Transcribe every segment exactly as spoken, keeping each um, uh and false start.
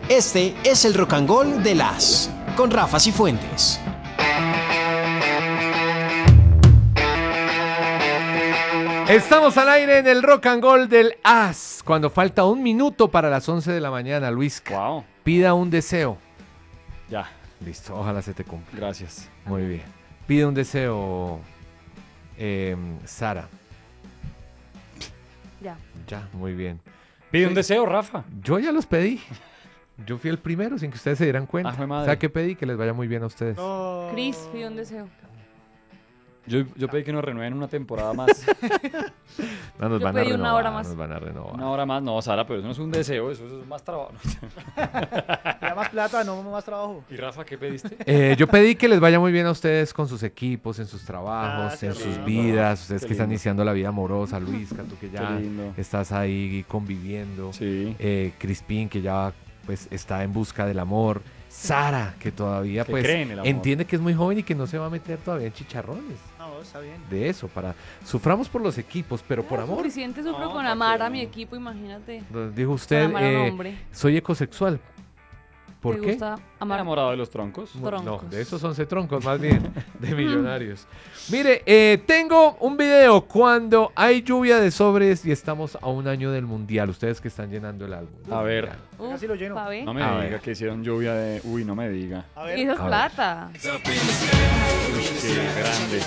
Este es el Rock and Roll de las con Rafa Cifuentes. Estamos al aire en el Rock and Roll del As. Cuando falta un minuto para las once de la mañana, Luis. Wow. Pida un deseo. Ya. Listo, ojalá se te cumpla. Gracias. Muy bien. Pide un deseo, eh, Sara. Ya. Ya, muy bien. Pide un deseo, Rafa. Yo ya los pedí. Yo fui el primero sin que ustedes se dieran cuenta. Ah, jue madre. O sea, que pedí que les vaya muy bien a ustedes. No. Cris, pide un deseo. Yo, yo pedí que nos renueven una temporada más. No, nos Yo van a pedí renovar. una hora más. Nos van a renovar. Una hora más. No, Sara, pero eso no es un deseo, eso, eso es más trabajo. Ya más plata, no más trabajo. ¿Y Rafa, qué pediste? Eh, yo pedí que les vaya muy bien a ustedes con sus equipos, en sus trabajos, Ah, qué en sus lindo. vidas. Ustedes Qué que están lindo. iniciando la vida amorosa, Luis, tú que ya Qué lindo. estás ahí conviviendo. Sí. Eh, Crispín, que ya pues está en busca del amor. Sara, que todavía Que pues cree en el amor. entiende que es muy joven y que no se va a meter todavía en chicharrones. No, está bien. De eso, para suframos por los equipos, pero por Ah, amor. Suficiente sufro No, con ¿pa' amar qué? a mi equipo, imagínate. Dijo Con usted, amar a un eh, hombre. soy ecosexual. ¿Por ¿Te qué? gusta amar? Enamorado de los troncos. No, troncos. de esos once troncos, más bien, de millonarios. Mire, eh, tengo un video cuando hay lluvia de sobres y estamos a un año del mundial. Ustedes que están llenando el álbum. del A ver. mundial. Uf, Casi lo lleno. pa' ver. No me A diga ver. que hicieron lluvia de... Uy, no me diga. A Y ver. eso es A ver. plata. Qué grande.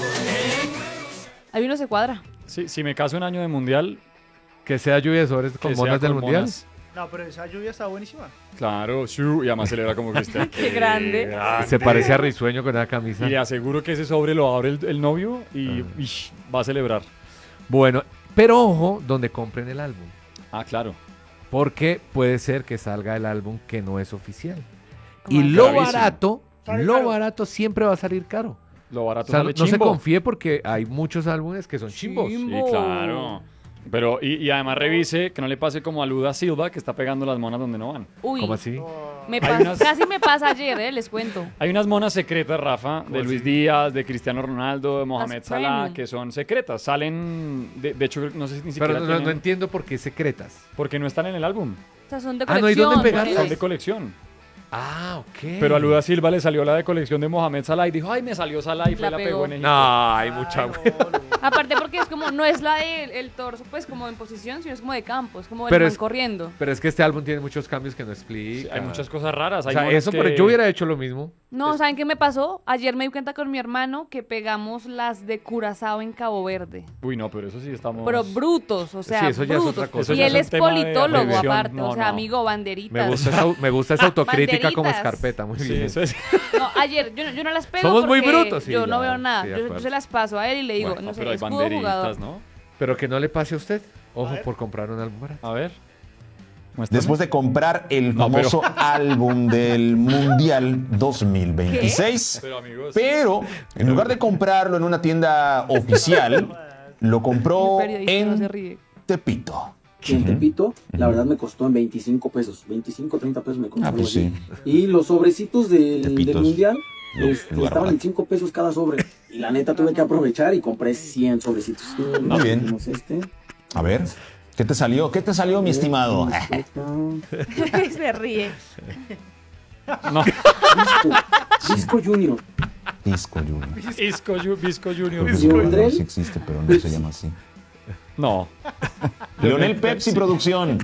Ahí uno se cuadra. Sí, si me caso un año de mundial, Que sea lluvia de sobres con que sea monas del con mundial. monas. No, pero esa lluvia está buenísima. Claro, shu, y además celebra como Cristian. Qué grande. Se parece a Risueño con esa camisa. Y le aseguro que ese sobre lo abre el, el novio y Ah. ish, va a celebrar. Bueno, pero ojo donde compren el álbum. Ah, claro. Porque puede ser que salga el álbum que no es oficial. ¿Cómo Y así? lo Gravísimo. barato, Sale lo caro. barato siempre va a salir caro. Lo O barato sea, sale no se chimbo. confíe porque hay muchos álbumes que son chimbos. Chimbo. Sí, claro. Pero, y, y además revise que no le pase como a Luda Silva, que está pegando las monas donde no van. Uy, ¿Cómo así? me Hay pas- unas- casi me pasa ayer, eh, les cuento. Hay unas monas secretas, Rafa, de Luis Díaz, de Cristiano Ronaldo, de Mohamed Salah, premium. que son secretas. Salen, de, de hecho, no sé si ni Pero siquiera no, no tienen- entiendo por qué secretas. porque no están en el álbum. O sea, son de Ah, no hay colección. dónde pegar. porque Son las- de colección. Ah, ok. Pero a Luda Silva le salió la de colección de Mohamed Salah y dijo, ay, me salió Salah y fue La la, pegó. pegó en Egipto. No, hay mucha... Ay, no, no. Aparte porque es como, no es la del el torso, pues como en posición, sino es como de campo, es como el Pero man es- corriendo. Pero es que este álbum tiene muchos cambios que no Sí, explica. hay muchas cosas raras. O Hay sea, monas eso, que- pero yo hubiera hecho lo mismo. No, ¿saben qué me pasó? Ayer me di cuenta con mi hermano que pegamos las de Curazao en Cabo Verde. Uy, no, pero eso sí estamos... Pero brutos, o sea, Sí, eso ya es brutos. otra cosa. Eso Y ya él es es un tema de politólogo agresión. aparte, No, o sea, no. amigo, banderitas. Me gusta esa, me gusta esa autocrítica como Banderitas. escarpeta, muy Sí, bien. eso es... No, ayer yo, no- yo no las pego Somos muy porque brutos, sí, yo no ya, veo nada. sí, de yo, yo acuerdo. se las paso a él y le digo, Bueno, no sé, pero hay escudo banderitas, jugador. ¿no? Pero que no le pase a usted. Ojo A ver. por comprar un álbum barato. A ver. Muéstrame. Después de comprar el No, pero- famoso álbum del Mundial dos mil veintiséis. Pero, amigos... Pero en lugar de comprarlo en una tienda oficial, lo compró El periodista no se en ríe. Tepito. Y en Tepito, la verdad me costó en veinticinco pesos. veinticinco, treinta pesos me costó. Ah, pues algo así. sí. Y los sobrecitos del, Tepitos. del mundial Lu- este, lugar estaban en barato. cinco pesos cada sobre. Y la neta tuve que aprovechar y compré cien sobrecitos. Muy bien. Tenemos este. A ver, ¿qué te salió? ¿Qué te salió, mi estimado? Se ríe. No. Disco, Disco Junior. Disco Junior. Isco, Ju- Visco Junior. Disco Junior Andrés. sí existe, pero no se llama así. No. Leonel Pepsi Producción.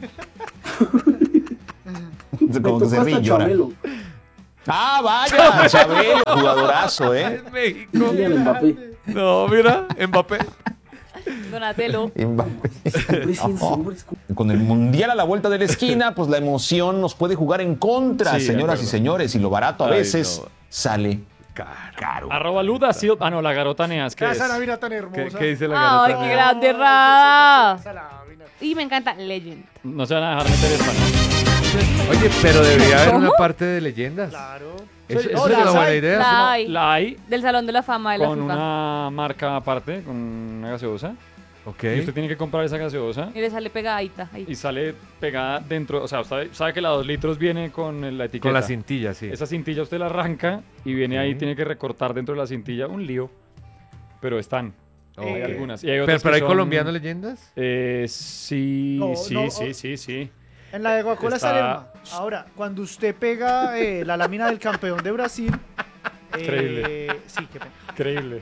Me Como que tocó se ríe y hasta llora. Chabelo. Ah, vaya, Chabelo, jugadorazo, ¿eh? En México. Kylian Mbappé. No, mira, Mbappé. Donatello. Mbappé. Compré cien No. sobres. Con el mundial a la vuelta de la esquina, pues la emoción nos puede jugar en contra, Sí, de señoras y acuerdo. señores, y lo barato a Ay, veces no. sale Caro. caro. Arroba Luda Silva. Ah, no, la garotaneas. ¿Qué Esa es? Navidad tan ¿Qué, hermosa. qué dice la Ay, garota? qué grande, Rada. Esa lámina. Y me encanta Legend. No se van a dejar meter esta, ¿no? Oye, pero debería haber ¿Cómo? una parte de leyendas. Claro. Eso, Sí, eso oh, es la una buena hay. idea. La hay. La hay Del Salón de la Fama de la con FIFA. una marca aparte, con una gaseosa. Ok. Y usted tiene que comprar esa gaseosa Y le sale pegadita. Ahí. y sale pegada dentro. O sea, usted sabe que la dos litros viene con la etiqueta. Con la cintilla, sí. Esa cintilla usted la arranca y viene ahí, Sí. tiene que recortar dentro de la cintilla un lío. Pero están. Hay Ok. algunas. Y hay Pero, otras pero que hay son- colombianos leyendas. Eh, sí, No, sí, no, sí, oh. sí, sí. En la de Coca-Cola Está- está Lerma. Ahora, cuando usted pega eh, la lámina del campeón de Brasil. eh, Increíble. Sí, qué pena. Increíble.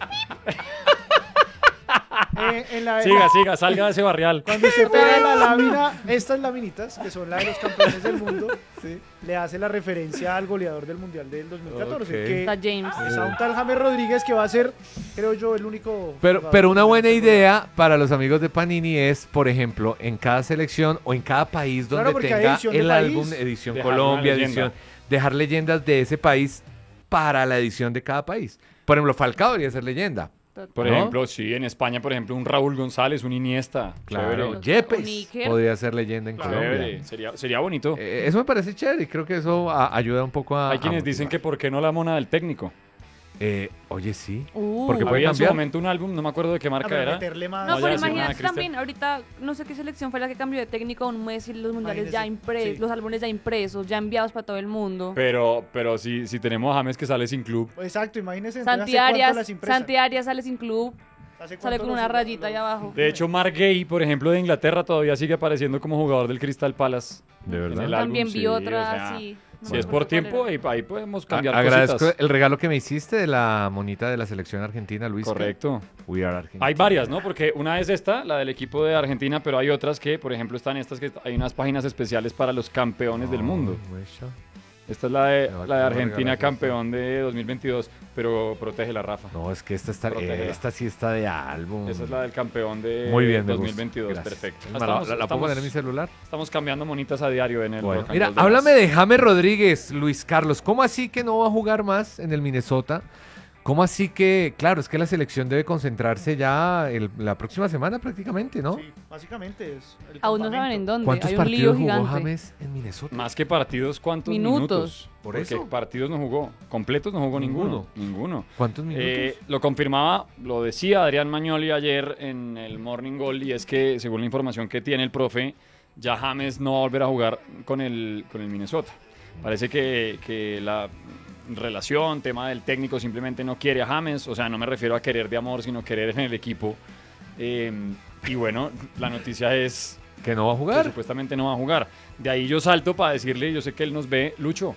Eh, en la de- Siga, siga, salga de ese barrial. Cuando usted pega la lámina, estas laminitas, que son las de los campeones del mundo, le hace la referencia al goleador del Mundial del dos mil catorce, Ok. que Está James. es a un tal James Rodríguez que va a ser, creo yo, el único... Pero, jugador pero una que buena va a ser- idea para los amigos de Panini es, por ejemplo, en cada selección o en cada país donde Claro, porque hay tenga edición de el país. álbum, edición Dejar Colombia, una leyenda. edición, dejar leyendas de ese país para la edición de cada país. Por ejemplo, Falcao debería ser leyenda. Por ¿No? ejemplo, sí, en España, por ejemplo, un Raúl González, un Iniesta. Claro, Chévere. Yepes Un Iker. podría ser leyenda en Colombia. Chévere. Sería, sería bonito. Eh, eso me parece chévere y creo que eso a- ayuda un poco a... Hay a quienes dicen que motivar. por qué no la mona del técnico. Eh, oye, sí. Uh. Porque puede Había en su cambiar. momento un álbum, no me acuerdo de qué Ah, marca pero era. meterle más- No, No, pero ya decía imagínate nada, Cristian. también, ahorita no sé qué selección fue la que cambió de técnico a un mes y los mundiales ya Imagínese, impresos, sí. los álbumes ya impresos, ya enviados para todo el mundo. Pero, pero si, si tenemos a James que sale sin club. Exacto, imagínese. entonces, Santi ¿hace cuánto Arias, las impresan? Santi Arias sale sin club, ¿Hace sale cuánto con los- una los- rayita ahí los- abajo. De hecho, Mark Gay, por ejemplo, de Inglaterra, todavía sigue apareciendo como jugador del Crystal Palace. De En verdad. el También álbum, vi sí, otra, o sea, sí. no Si me es acuerdo por cuál tiempo, era. ahí, ahí podemos A- cambiar agradezco cositas. el regalo que me hiciste de la monita de la selección argentina, Luis. Correcto. We are Argentina. Hay varias, ¿no? Porque una es esta, la del equipo de Argentina, pero hay otras que, por ejemplo, están estas que hay unas páginas especiales para los campeones del mundo. Mucho. Esta es la de, Me va- la me de va a Argentina regalar campeón de dos mil veintidós, pero protege la Rafa. No, es que esta está, Protégela. eh, esta sí está de álbum. Esa es la del campeón de Muy bien, me dos mil gusta. veintidós. Gracias. Perfecto. Es más, Estamos, la, la puedo estamos- poner en mi celular. estamos cambiando monitas a diario en el Bueno, Rock and mira, Roll de háblame Más. de James Rodríguez, Luis Carlos. ¿Cómo así que no va a jugar más en el Minnesota? ¿Cómo así que, claro, es que la selección debe concentrarse ya el- la próxima semana prácticamente, ¿no? Sí, básicamente es. el Aún no saben campamento. en dónde, ¿Cuántos hay un lío partidos jugó gigante. James en Minnesota? Más que partidos, ¿cuántos minutos? Minutos. Por Porque eso. partidos no jugó. Completos no jugó ninguno. Ninguno. ¿Cuántos minutos? Eh, lo confirmaba, lo decía Adrián Magnoli ayer en el Morning Goal, y es que, según la información que tiene el profe, ya James no va a volver a jugar con el, con el Minnesota. Parece que, que la relación, tema del técnico, simplemente no quiere a James. O sea, no me refiero a querer de amor, sino querer en el equipo. Eh, y bueno, la noticia es ¿Que no va a que jugar? supuestamente no va a jugar. De ahí yo salto para decirle, yo sé que él nos ve, Lucho,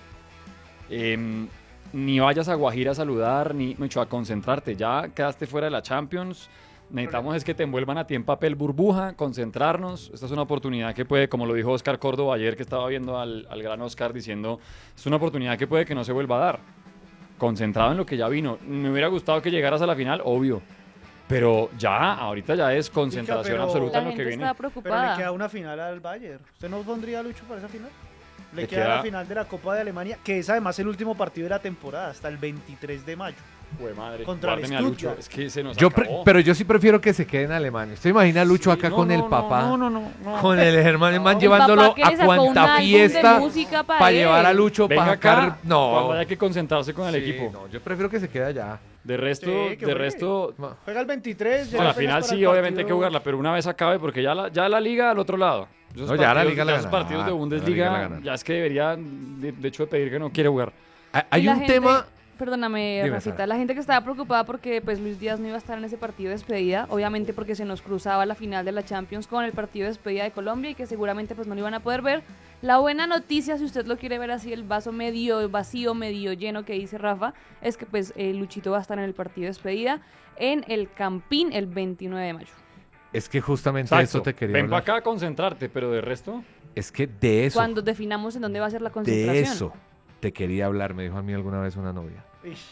em, ni vayas a Guajira a saludar, ni mucho a concentrarte, ya quedaste fuera de la Champions, necesitamos es que te envuelvan a ti en papel burbuja, concentrarnos, esta es una oportunidad que puede, como lo dijo Oscar Córdoba ayer, que estaba viendo al, al gran Oscar diciendo, es una oportunidad que puede que no se vuelva a dar, concentrado en lo que ya vino, me hubiera gustado que llegaras a la final, obvio, pero ya, ahorita ya es concentración pero- absoluta La en lo que gente viene. está Pero le preocupada. queda una final al Bayern. ¿Usted no pondría a Lucho para esa final? Le Le queda, queda- la final de la Copa de Alemania, que es además el último partido de la temporada, hasta el veintitrés de mayo. Jue madre, Contra el guárdeme a Lucho, Stuttgart. es que se nos Yo pre- acabó. pero yo sí prefiero que se quede en Alemania. ¿Usted imagina a Lucho Sí, acá no, con no, el no, papá? No, no, no. no. Con el hermano man El llevándolo papá que le a sacó un cuanta álbum de fiesta música para para llevar a él. Lucho Venga para acá, sacar. No, cuando haya que concentrarse con el Sí, equipo. no, yo prefiero que se quede allá. De resto, Sí, que de juegue. resto, Juega el veintitrés. no, llega la apenas final para sí, el obviamente hay que partido. jugarla, pero una vez acabe, porque ya la, ya la liga al otro lado. Esos No, ya la partidos- liga la ya esos gana. partidos de Ah, Bundesliga, la liga la gana. ya es que debería, de, de hecho, de pedir que no quiere jugar. Hay- Hay Y la un gente- tema. Perdóname, Dime, Rafita, Sara. la gente que estaba preocupada porque pues Luis Díaz no iba a estar en ese partido de despedida, obviamente porque se nos cruzaba la final de la Champions con el partido de despedida de Colombia y que seguramente pues no lo iban a poder ver. La buena noticia, si usted lo quiere ver así, el vaso medio vacío, medio lleno que dice Rafa, es que pues eh, Luchito va a estar en el partido de despedida en el Campín el veintinueve de mayo. Es que justamente Exacto. eso te quería Ven para hablar. acá a concentrarte, pero de resto, Es que de eso, Cuando definamos en dónde va a ser la concentración. de eso te quería hablar, me dijo a mí alguna vez una novia. Ish.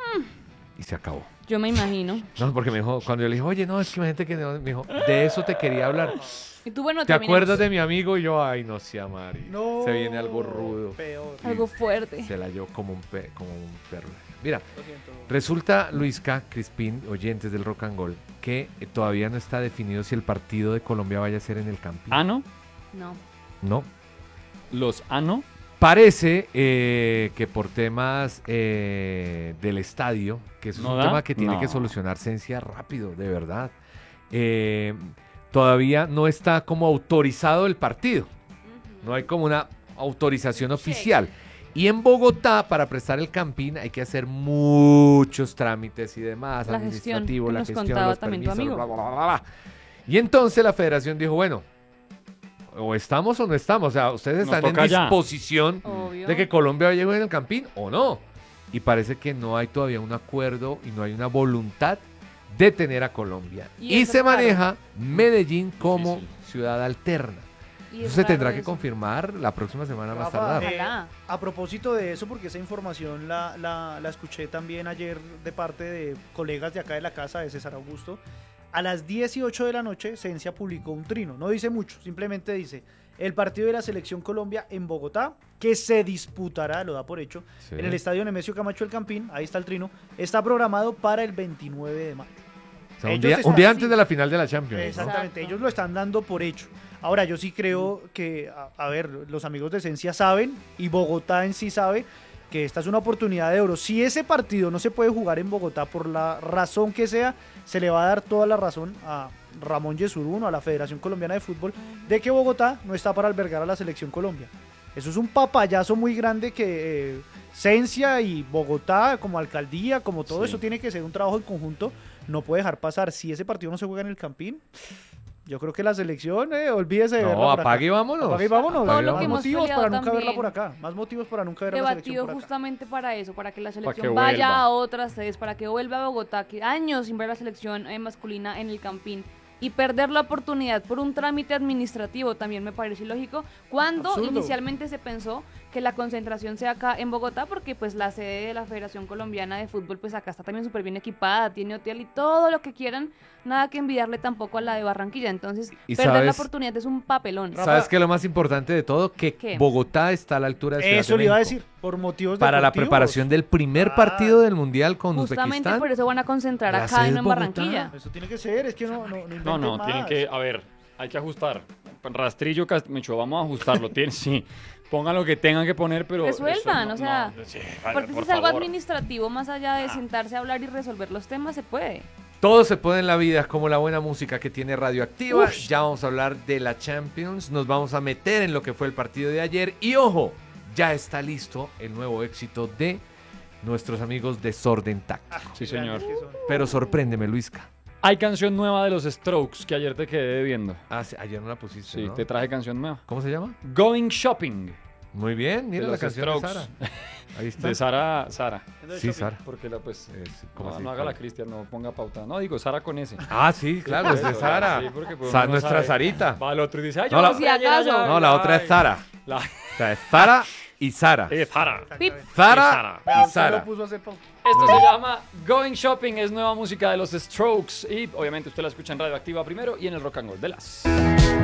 Y se acabó. Yo me imagino. No, porque me dijo, cuando yo le dije, oye, no, es que imagínate que no", me dijo, de eso te quería hablar. Y tú, bueno, ¿Te terminemos. acuerdas de mi amigo? Y yo, ay, no sea Mari. No. Se viene algo rudo. Peor. Algo fuerte. Se la llevó como un, pe- como un perro. Mira, Lo siento. resulta, Luisca, Crispín, oyentes del Rock and Roll, que eh, todavía no está definido si el partido de Colombia vaya a ser en el Campín. ano, No. No. los ano, Parece eh, que por temas eh, del estadio, que eso es ¿No un da? tema que tiene No. que solucionarse en sí rápido, de verdad. eh, todavía no está como autorizado el partido. No hay como una autorización oficial. Y en Bogotá, para prestar el Campín, hay que hacer muchos trámites y demás, La gestión, administrativo, que la nos gestión, contaba los también tu permisos, amigo. bla, bla, bla, bla, bla. Y entonces la federación dijo, bueno, o estamos o no estamos. O sea, ustedes Nos están en toca ya. disposición Obvio. de que Colombia llegue en el Campín o no. Y parece que no hay todavía un acuerdo y no hay una voluntad de tener a Colombia. Y Y, eso se es raro. maneja Medellín como Difícil. ciudad alterna. Y Eso es se raro tendrá que eso. confirmar la próxima semana más Rafa, tardar. eh, Ojalá. a propósito de eso, porque esa información la, la, la escuché también ayer de parte de colegas de acá de la casa, de César Augusto, a las diez y ocho de la noche Ciencia publicó un trino, no dice mucho, simplemente dice, el partido de la Selección Colombia en Bogotá, que se disputará, lo da por hecho, Sí. en el estadio Nemesio Camacho El Campín, ahí está el trino, está programado para el veintinueve de mayo. O sea, un ellos día, un están día así. antes de la final de la Champions. ¿no? Exactamente, Exacto. ellos lo están dando por hecho. Ahora, yo sí creo que, a, a ver, los amigos de Esencia saben y Bogotá en sí sabe que esta es una oportunidad de oro. Si ese partido no se puede jugar en Bogotá por la razón que sea, se le va a dar toda la razón a Ramón Yesuruno, a la Federación Colombiana de Fútbol, de que Bogotá no está para albergar a la Selección Colombia. Eso es un papayazo muy grande que eh, Esencia y Bogotá como alcaldía, como todo Sí. eso tiene que ser un trabajo en conjunto, no puede dejar pasar. Si ese partido no se juega en el Campín, yo creo que la selección, eh, olvídese de verla No, por acá. apague y vámonos. Apague y vámonos. Todo lo Más que hemos motivos peleado para nunca verla también. por acá. Más motivos para nunca ver a la selección Debatido por acá. justamente para eso, para que la que selección vaya vuelva. a otras sedes, para que vuelva a Bogotá, que años sin ver la selección eh, masculina en el Campín. Y perder la oportunidad por un trámite administrativo también me parece ilógico. Cuando Absurdo. inicialmente se pensó que la concentración sea acá en Bogotá, porque pues la sede de la Federación Colombiana de Fútbol pues acá está también súper bien equipada, tiene hotel y todo lo que quieran, nada que envidiarle tampoco a la de Barranquilla. Entonces, Y perder la sabes- oportunidad es un papelón. Rafa, ¿Sabes qué es lo más importante de todo? Que ¿Qué? Bogotá está a la altura de Ciudad Eso de le iba a México. decir, por motivos Para la deportivos. preparación del primer Ah. partido del Mundial con Justamente Uzbekistán. por eso van a concentrar La acá sede y es no en Bogotá. Barranquilla. Eso tiene que ser, es que no, no, no No, inventen no, más. tienen que, a ver, hay que ajustar. Rastrillo, Castmecho, vamos a ajustarlo. Tienen, sí, pongan lo que tengan que poner, pero... eso Resuelvan, no- o sea, no, sí, vale, Porque si por es algo favor. administrativo, más allá de sentarse a hablar y resolver los temas, se puede. Todo se puede en la vida, como la buena música que tiene Radioactiva. Ush. Ya vamos a hablar de la Champions, nos vamos a meter en lo que fue el partido de ayer. Y ojo, ya está listo el nuevo éxito de nuestros amigos de Sorden Tac. Sí, señor. Que son. Pero sorpréndeme, Luisca. Hay canción nueva de los Strokes que ayer te quedé debiendo. Ah, sí, ayer no la pusiste, Sí, ¿no? te traje canción nueva. ¿Cómo se llama? Going Shopping, Muy bien, mira De la los canción Strokes. de Sara. Ahí está. de Sara, Sara. Sí, Sara. Porque la, pues, Eh, sí, ¿cómo no, así? no haga la Cristian, no ponga pauta. No, digo Sara con ese. Ah, sí, claro, es de Sara. Sí, porque, pues, Sa- uno nuestra sabe. Sarita. Va al otro y dice, ay, No, yo la- no fui ayer Si acaso. allá. No, la otra Ay, es Sara. La, O sea, es Sara y Sara. eh, Sara. Pip. Sara Vea, y usted lo Sara. puso a hacer pauta. Esto se llama Going Shopping, es nueva música de los Strokes y obviamente usted la escucha en Radioactiva primero y en el Rock and Roll de las.